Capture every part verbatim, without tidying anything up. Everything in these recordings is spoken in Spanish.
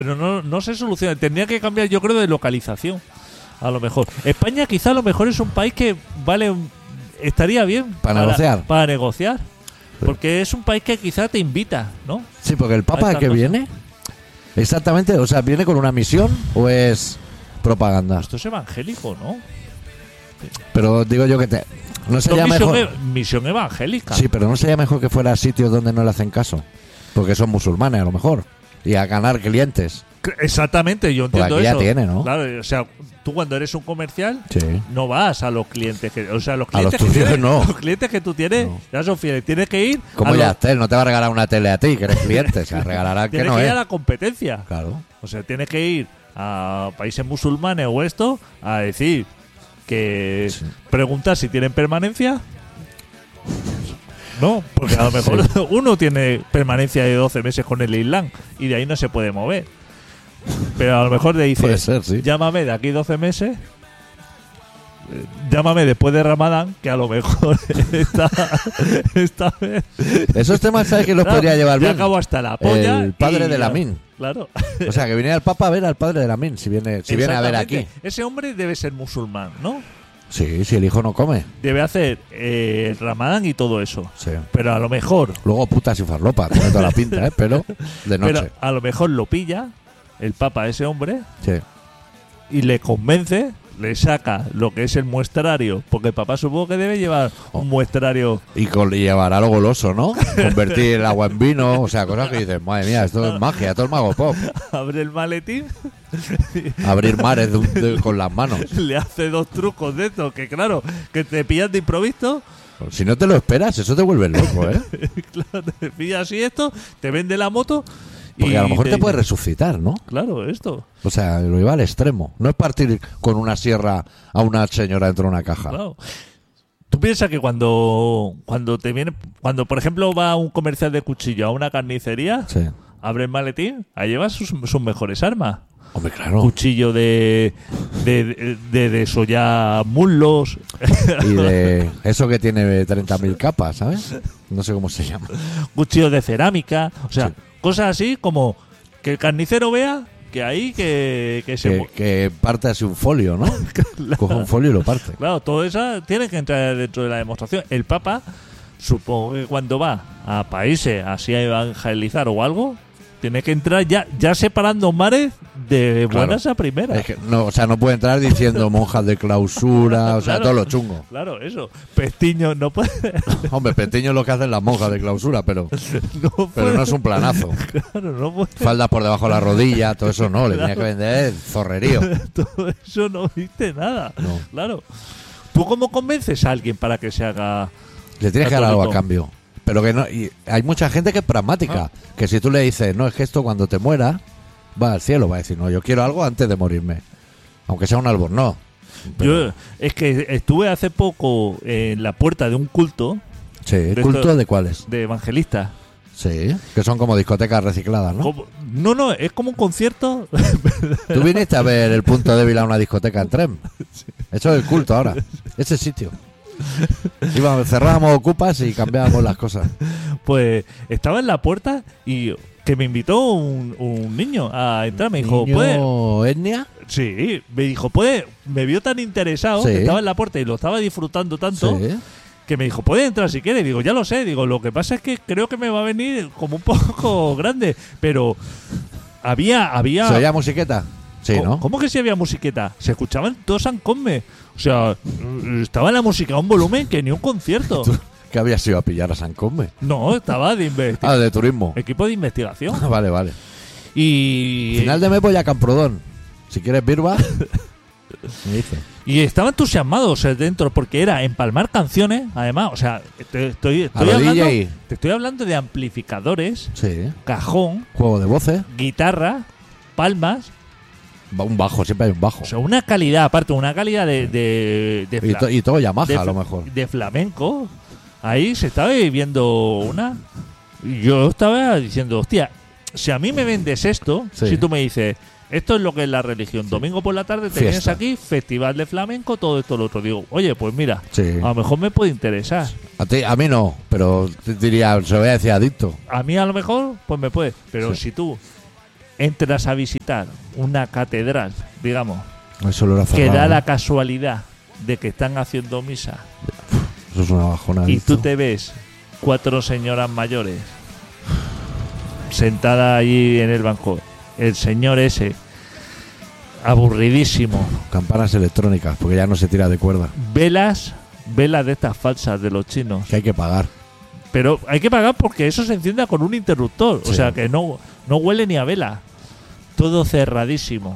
Pero no, no se soluciona. Tendría que cambiar, yo creo, de localización. A lo mejor. España quizá a lo mejor es un país que vale un- estaría bien Para negociar. Para negociar. Porque es un país que quizá te invita, ¿no? Sí, porque el A Papa esta que cosa. viene, exactamente, o sea, ¿viene con una misión o es propaganda? Esto es evangélico, ¿no? Pero digo yo que te, no Esto sería es misión, mejor. e- misión evangélica. Sí, pero no sería mejor que fuera a sitios donde no le hacen caso, porque son musulmanes a lo mejor y a ganar clientes. Exactamente, yo Pues entiendo aquí ya eso. tiene, ¿no? Claro, o sea, tú cuando eres un comercial Sí. no vas a los clientes que, o sea, los A los clientes que tuyos tienes, no. los clientes que tú tienes No. ya son fieles, tienes que ir Como a ya los- estés, no te va a regalar una tele a ti, que eres cliente, se la regalará que tienes no que ir es. a la competencia. Claro. O sea, tienes que ir a países musulmanes o esto a decir que Sí. preguntar si tienen permanencia. No, porque a lo mejor Sí. uno tiene permanencia de doce meses con el Islam y de ahí no se puede mover. Pero a lo mejor le Puede dices, ser, sí. llámame de aquí doce meses, eh, llámame después de Ramadán, que a lo mejor esta, esta vez Esos temas, ¿sabes que los claro, podría llevar ya bien? acabo hasta la polla. El padre y de ya- Lamin. Claro. O sea, que viniera el Papa a ver al padre de Lamin, si viene, si viene a ver aquí. Exactamente. Ese hombre debe ser musulmán, ¿no? Sí, si el hijo no come. Debe hacer eh, el Ramadán y todo eso. Sí. Pero a lo mejor, Luego putas y farlopa, tiene toda la pinta, ¿eh? Pero de noche. pero a lo mejor lo pilla el Papa a ese hombre Sí. y le convence, le saca lo que es el muestrario, porque el papá supongo que debe llevar un muestrario. Y, con, y llevará lo goloso, ¿no? Convertir el agua en vino, o sea, cosas que dices, madre mía, esto es magia, esto es mago pop. Abre el maletín, Abrir mares de un- de- con las manos. le hace dos trucos de estos que claro, que te pillan de improviso. Si no te lo esperas, eso te vuelve loco, ¿eh? Claro, te pillas así esto, te vende la moto y Porque a lo mejor te puede resucitar, ¿no? Claro, esto. O sea, lo lleva al extremo. No es partir con una sierra a una señora dentro de una caja. Claro. Tú piensas que cuando cuando te viene cuando por ejemplo va un comercial de cuchillo a una carnicería, Sí. abre el maletín, ahí lleva sus, sus mejores armas. Hombre, claro. Cuchillo de de, de, de desollar muslos, Y de eso que tiene treinta mil capas, ¿sabes? No sé cómo se llama. cuchillo de cerámica, o sea, Sí. cosas así como que el carnicero vea que ahí que, que se Que, mu- que parte así un folio, ¿no? Coge un folio y lo parte. Claro, todo eso tiene que entrar dentro de la demostración. El Papa, supongo que cuando va a países así a evangelizar o algo, tiene que entrar ya, ya separando mares de Claro. buenas a primeras. Es que no, o sea, no puede entrar diciendo monjas de clausura, o sea, Claro. todo lo chungo. Claro, eso. Pestiño no puede. Hombre, pequeño es lo que hacen las monjas de clausura, pero, No pero puede- no es un planazo. Claro, no puede. Faldas por debajo de la rodilla, todo eso no, le tenía que vender zorrerío. Todo eso no viste nada. No. Claro. ¿Tú cómo convences a alguien para que se haga. Le tienes que dar algo a Católico? cambio. Pero que no, y hay mucha gente que es pragmática, que si tú le dices, no, es que esto cuando te muera, va al cielo, va a decir, no, yo quiero algo antes de morirme. Aunque sea un albornoz. Pero- Yo, es que estuve hace poco en la puerta de un culto sí, esto- ¿culto de cuáles? de evangelistas. Sí, que son como discotecas recicladas, ¿no? Como- No, no, es como un concierto. Tú viniste a ver el punto débil a una discoteca en tren. Eso es el culto ahora. Ese sitio. Íbamos, cerrábamos ocupas y cambiábamos las cosas. Pues estaba en la puerta y que me invitó un, un niño a entrar. Me dijo, Niño ¿puede? etnia. Sí, me dijo, ¿puede? Me vio tan interesado Sí. que estaba en la puerta y lo estaba disfrutando tanto Sí. que me dijo, ¿puede entrar si quiere? Digo, ya lo sé. Digo, lo que pasa es que creo que me va a venir como un poco grande. Pero había, había. ¿Se oía musiqueta? Sí, ¿Cómo- ¿no? ¿Cómo que si había musiqueta? Se escuchaban todos San Come. O sea, estaba la música a un volumen que ni un concierto. Que habías ido a pillar a San Come. No, estaba de investigación. Ah, de turismo. Equipo de investigación. Vale, vale. Y, Final de mes voy a Camprodón. Si quieres birba, me dice. y estaba entusiasmado, o sea, dentro, porque era empalmar canciones, además, o sea, te estoy, estoy lo hablando, D J. te estoy hablando de amplificadores, Sí. cajón, Juego de voces. guitarra, palmas, Va un bajo, siempre hay un bajo. o sea, una calidad, aparte, una calidad de, de, de, Y, fla- to- y todo Yamaha, de a lo fl- mejor. de flamenco. Ahí se estaba viviendo una. Y yo estaba diciendo, hostia, si a mí me vendes esto, Sí. si tú me dices, esto es lo que es la religión, domingo por la tarde te vienes Fiesta. aquí, festival de flamenco, todo esto, lo otro. Digo, oye, pues mira, Sí. a lo mejor me puede interesar. A, ti- a mí no, pero te diría, se lo voy a decir adicto. A mí a lo mejor, pues me puede. Pero Sí. si tú entras a visitar una catedral, digamos, Eso lo que da la casualidad de que están haciendo misa Eso es una bajona. y tú te ves cuatro señoras mayores sentadas allí en el banco, el señor ese aburridísimo, Campanas electrónicas, porque ya no se tira de cuerda. velas, velas de estas falsas de los chinos, Que hay que pagar. pero hay que pagar porque eso se encienda con un interruptor, Sí. o sea que no, no huele ni a vela, todo cerradísimo,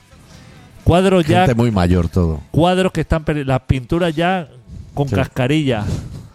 cuadros ya, Gente muy mayor todo. cuadros que están, peri- las pinturas ya con Sí. cascarilla,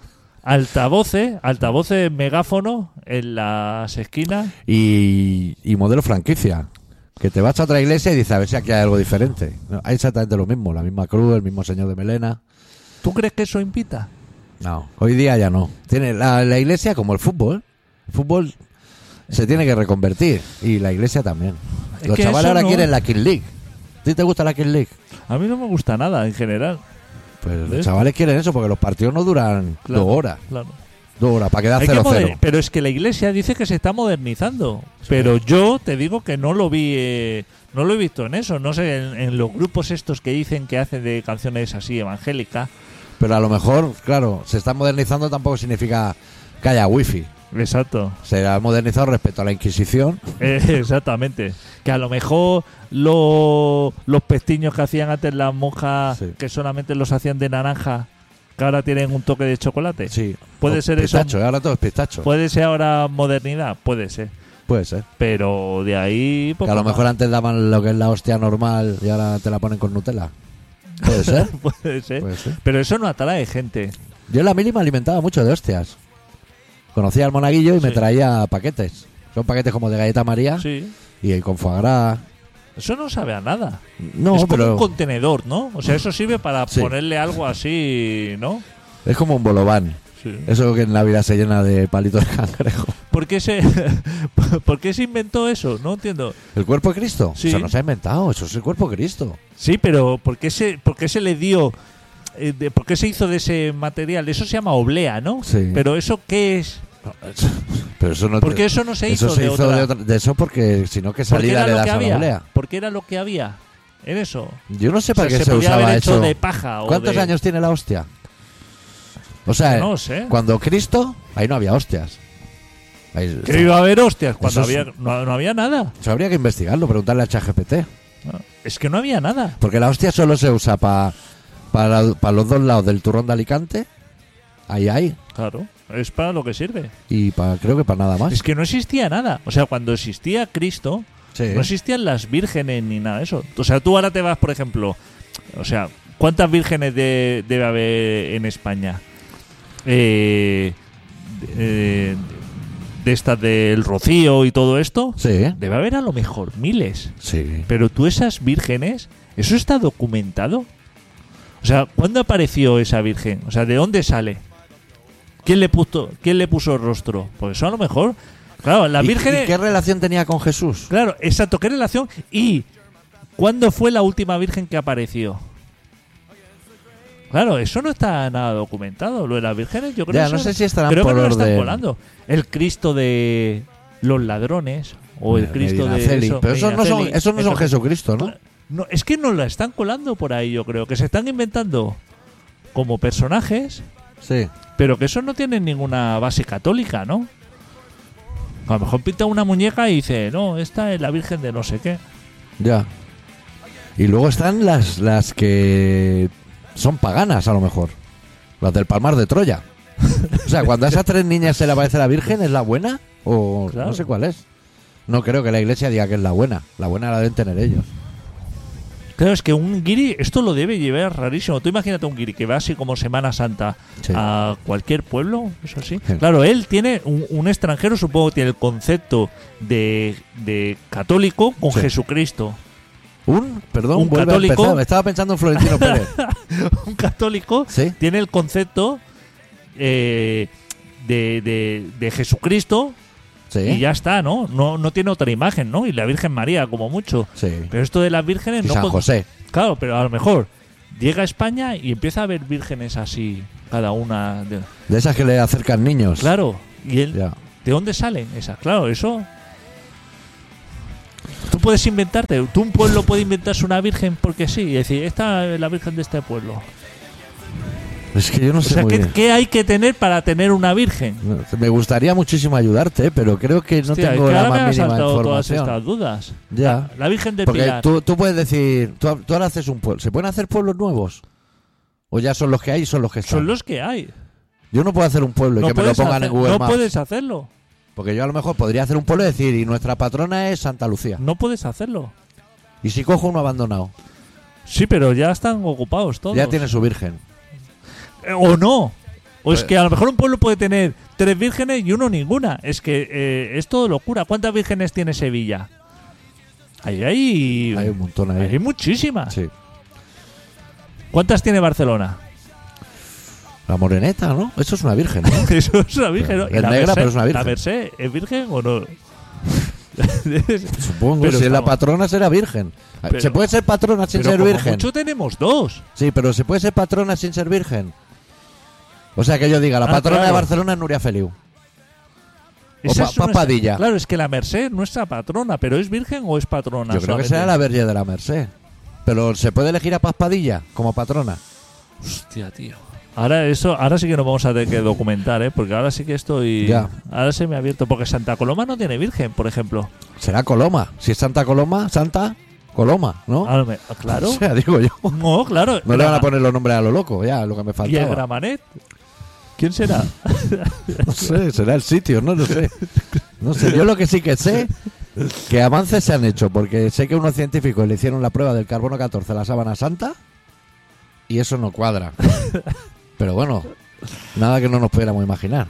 altavoces, altavoces megáfono en las esquinas. Y, y modelo franquicia. Que te vas a otra iglesia y dices, a ver si aquí hay algo diferente. No, hay exactamente lo mismo. La misma cruz, el mismo señor de melena. ¿Tú crees que eso invita? No, hoy día ya no. Tiene la, la iglesia como el fútbol. El fútbol se tiene que reconvertir. Y la iglesia también. Es Los que chavales eso ahora no- quieren la King League. ¿A ti te gusta la King League? A mí no me gusta nada en general. Pues los ¿Ves? chavales quieren eso porque los partidos no duran Claro, dos horas. claro. Dos horas, para quedar Hay que cero cero. moder- pero es que la iglesia dice que se está modernizando. Pero yo te digo que no lo vi, eh, no lo he visto en eso. No sé, en, en los grupos estos que dicen que hacen de canciones así evangélicas. Pero a lo mejor, claro, se está modernizando tampoco significa que haya wifi. Exacto. Se ha modernizado respecto a la Inquisición. Eh, exactamente. Que a lo mejor lo- los pestiños que hacían antes las monjas, Sí. que solamente los hacían de naranja, que ahora tienen un toque de chocolate. Sí. Puede O ser eso. pistacho, ahora todo es pistacho. ¿Puede ser ahora modernidad? Puede ser. Puede ser. Pero de ahí... Que poco a lo más. mejor antes daban lo que es la hostia normal y ahora te la ponen con Nutella. Puede ser. Puede ser. Puede ser. Pero eso no atrae gente. Yo en la mili me alimentaba mucho de hostias. Conocía al monaguillo y me Sí. traía paquetes. Son paquetes como de galleta María Sí. y con foie gras. Eso no sabe a nada. No, es como pero un contenedor, ¿no? O sea, eso sirve para Sí. ponerle algo así, ¿no? es como un bolobán. Sí. Eso que en Navidad se llena de palitos de cangrejo. ¿Por qué se, ¿Por qué se inventó eso? No entiendo. ¿El cuerpo de Cristo? Sí. Eso no se ha inventado, eso es el cuerpo de Cristo. Sí, pero ¿por qué se, por qué se le dio... eh, de- ¿Por qué se hizo de ese material? Eso se llama oblea, ¿no? Sí. Pero ¿eso qué es? Pero eso no Porque eso no se hizo, eso se de, hizo otra. de, otra- de eso porque si no que Porque salida era le lo das que a la había. oblea. Porque era lo que había en eso. Yo no sé O sea, para qué se se, podía usaba haber hecho eso. de paja o ¿Cuántos de- años tiene la hostia? O sea, No sé. cuando Cristo, ahí no había hostias. Ahí- Que iba a haber hostias cuando Eso es- había, no, no había nada. Eso habría que investigarlo, preguntarle a ChatGPT. No, es que no había nada. Porque la hostia solo se usa pa- para, para los dos lados del turrón de Alicante. Ahí hay. Claro, es para lo que sirve. Y pa- creo que para nada más. Es que no existía nada. O sea, cuando existía Cristo, Sí. no existían las vírgenes ni nada de eso. O sea, tú ahora te vas, por ejemplo, o sea, ¿cuántas vírgenes de- debe haber en España? Eh, eh, de estas del Rocío y todo esto. Sí, Debe haber a lo mejor miles. sí. Pero tú esas vírgenes, ¿eso está documentado? O sea, ¿cuándo apareció esa virgen? O sea, ¿de dónde sale? ¿Quién le puso, quién le puso el rostro? Pues eso a lo mejor. Claro, las ¿Y- vírgenes. ¿Y qué relación tenía con Jesús? Claro, exacto, ¿qué relación? ¿Y cuándo fue la última virgen que apareció? Claro, eso no está nada documentado. Lo de las vírgenes, yo creo Ya, que no eso- sé si estarán creo por que no lo están orden. colando. El Cristo de los ladrones o el Cristo de Medinaceli. eso, Pero esos no son, Medinaceli, esos no son eso- Jesucristo, ¿no? No, es que nos la están colando por ahí, yo creo. Que se están inventando como personajes, Sí. pero que eso no tienen ninguna base católica, ¿no? A lo mejor pinta una muñeca y dice, no, esta es la Virgen de no sé qué. Ya. Y luego están las, las que son paganas, a lo mejor. Las del Palmar de Troya. O sea, cuando a esas tres niñas se le aparece la Virgen, ¿es la buena? O Claro. no sé cuál es. No creo que la iglesia diga que es la buena. La buena la deben tener ellos. Claro, es que un guiri, esto lo debe llevar rarísimo. Tú imagínate un guiri que va así como Semana Santa Sí. a cualquier pueblo, eso sí. Sí. Claro, él tiene, un, un extranjero supongo que tiene el concepto de, de católico con Sí. Jesucristo. Un, perdón, Un vuelve a católico. empezar. Estaba pensando en Florentino Pérez. Un católico Sí. tiene el concepto eh, de, de- de Jesucristo Sí. y ya está, ¿no? ¿no? No tiene otra imagen, ¿no? Y la Virgen María, como mucho. Sí. Pero esto de las vírgenes Y no. San con- José. Claro, pero a lo mejor llega a España y empieza a ver vírgenes así, cada una. de- De esas que le acercan niños. Claro, y él. Ya. ¿De dónde salen esas? Claro, eso. Tú puedes inventarte, tú un pueblo puede inventarse una virgen porque sí, y decir, esta es la virgen de este pueblo. Es que yo no O sé sea, muy ¿qué, bien. qué hay que tener para tener una virgen? No, me gustaría muchísimo ayudarte, pero creo que no Hostia, tengo es que la ahora me más han mínima saltado todas información. estas dudas. Ya. La Virgen del Porque Pilar. tú, tú puedes decir, tú, tú ahora haces un pueblo. ¿Se pueden hacer pueblos nuevos? ¿O ya son los que hay y son los que están? Son los que hay. Yo no puedo hacer un pueblo y No que me lo puedes pongan hacer- en Google no Maps. puedes hacerlo. Porque yo a lo mejor podría hacer un pueblo y decir, y nuestra patrona es Santa Lucía. No puedes hacerlo. Y si cojo uno abandonado, Sí, pero ya están ocupados todos. ya tiene su virgen. Eh, O no. O es Pues- que a lo mejor un pueblo puede tener tres vírgenes y uno ninguna. Es que eh, es todo locura. ¿Cuántas vírgenes tiene Sevilla? Ahí hay, Hay un montón ahí. hay muchísimas. Sí. ¿Cuántas tiene Barcelona? La moreneta, ¿no? Eso es una virgen, ¿no? Eso es una virgen, ¿no? Es ¿Y la negra, Merced? pero es una virgen. ¿La Merced es virgen o no? Supongo. Pero si es la estamos- patrona será virgen. Pero- ¿Se puede ser patrona sin Pero ser como virgen? mucho tenemos dos. Sí, pero ¿se puede ser patrona sin ser virgen? O sea, que yo diga, la Ah, patrona de claro. Barcelona es Nuria Feliu. Esa pa- es una- Padilla. Claro, es que la Merced es nuestra patrona, pero ¿es virgen o es patrona? Yo creo que solamente? será la Verge de la Merced. Pero ¿se puede elegir a Paz Padilla como patrona? Hostia, tío. Ahora eso, ahora sí que nos vamos a tener que documentar, ¿eh? Porque ahora sí que estoy... Ya. Ahora se me ha abierto. Porque Santa Coloma no tiene virgen, por ejemplo. Será Coloma. Si es Santa Coloma, Santa Coloma, ¿no? A lo me- claro. O sea, digo yo. No, claro. No le van a Grama- poner los nombres a lo loco, ya, lo que me ¿Y el faltaba. Gramanet? ¿Quién será? No sé, será el sitio, no lo sé. No sé, yo lo que sí que sé, que avances se han hecho, porque sé que unos científicos le hicieron la prueba del carbono catorce a la sábana santa y eso no cuadra. Pero bueno, nada que no nos pudiéramos imaginar.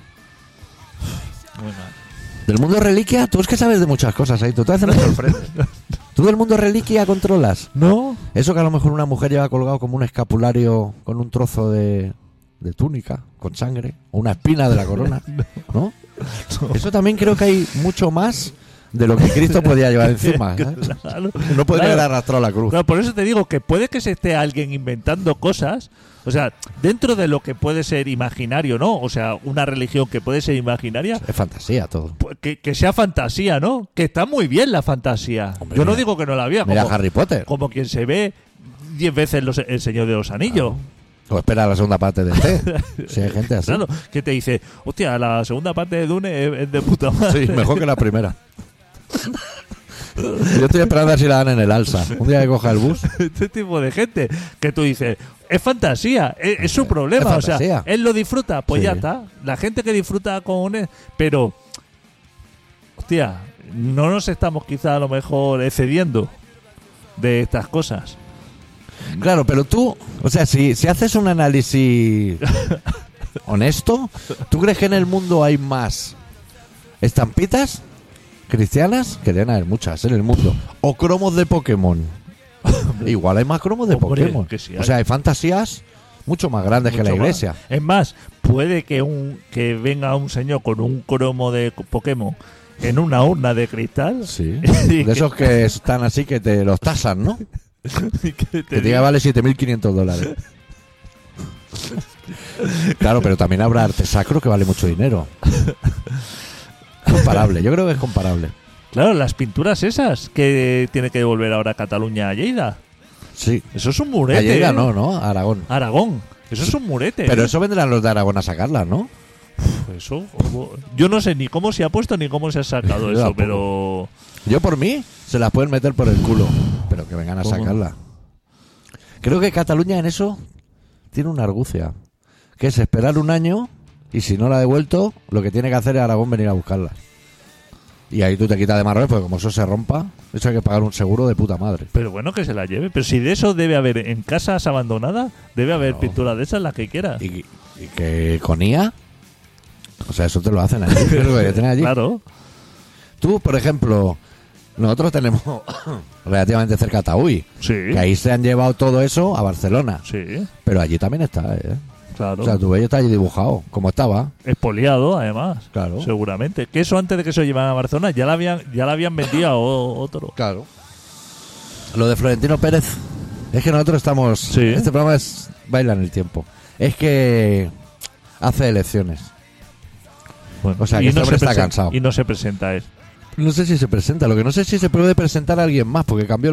Muy mal. Del mundo reliquia, tú es que sabes de muchas cosas ahí, tú te haces me sorprendes. ¿Tú del mundo reliquia controlas? ¿No? Eso que a lo mejor una mujer lleva colgado como un escapulario con un trozo de, de túnica, con sangre, o una espina de la corona, ¿no? Eso también creo que hay mucho más de lo que Cristo podía llevar encima. ¿eh? Claro. No podría Claro. haber arrastrado la cruz. Claro, por eso te digo que puede que se esté alguien inventando cosas, o sea, dentro de lo que puede ser imaginario, ¿no? O sea, una religión que puede ser imaginaria, Es fantasía todo. pues, que, que sea fantasía, ¿no? Que está muy bien la fantasía. Hombre, Yo no mira. digo que no la había, Mira como, Harry Potter. como quien se ve diez veces los- El Señor de los Anillos. O espera la segunda parte de T. Si hay gente así. Claro, que te dice, hostia, la segunda parte de Dune es, es de puta madre. Sí, mejor que la primera. Yo estoy esperando a ver si la dan en el alza. Un día que coja el bus. Este tipo de gente que tú dices, es fantasía, es, es su problema, Es o sea, fantasía. él lo disfruta, pues Sí. ya está. La gente que disfruta con él, pero, hostia, no nos estamos quizá a lo mejor excediendo de estas cosas. Claro, pero tú, o sea, si, si haces un análisis honesto, ¿tú crees que en el mundo hay más estampitas cristianas? Que deben haber muchas en el mundo. O cromos de Pokémon. Igual hay más cromos de Hombre, Pokémon. que sí O hay. sea, hay fantasías mucho más grandes que la Mucho más. iglesia. Es más, puede que un que venga un señor con un cromo de Pokémon en una urna de cristal. Sí. Y De esos que están así que te los tasan, ¿no? y que te Que te diga diga- vale siete mil quinientos dólares. Claro, pero también habrá arte sacro que vale mucho dinero. Comparable, yo creo que es comparable. Claro, las pinturas esas que tiene que devolver ahora Cataluña a Lleida. Sí. Eso es un murete. Ayer ¿eh? no, ¿no? Aragón. Aragón. Eso es un murete. Pero ¿eh? eso vendrán los de Aragón a sacarlas, ¿no? Eso, ¿cómo? Yo no sé ni cómo se ha puesto ni cómo se ha sacado Yo eso, tampoco. pero Yo por mí se las pueden meter por el culo, pero que vengan a ¿Cómo? sacarla. Creo que Cataluña en eso tiene una argucia, que es esperar un año y si no la ha devuelto, lo que tiene que hacer es Aragón venir a buscarla. Y ahí tú te quitas de marrón, porque como eso se rompa, eso hay que pagar un seguro de puta madre. pero bueno que se la lleve. Pero si de eso debe haber en casas abandonadas, debe haber No. pinturas de esas las que quieras. Y, y que con I A, o sea, eso te lo hacen allí, ¿qué es lo que tienen allí? Claro. Tú, por ejemplo, nosotros tenemos relativamente cerca Taúi, Sí. que ahí se han llevado todo eso a Barcelona, Sí, pero allí también está, ¿eh? claro. O sea, tu bello está allí dibujado, como estaba. Expoliado, además. Claro. Seguramente. Que eso antes de que se lo llevaran a Barcelona ya la habían, ya la habían vendido a o- otro. Claro. Lo de Florentino Pérez, es que nosotros estamos... Sí. Este programa es baila en el tiempo. Es que hace elecciones. Bueno, O sea, que este hombre se está presen- cansado. Y no se presenta él. No sé si se presenta. Lo que no sé es si se puede presentar a alguien más, porque cambió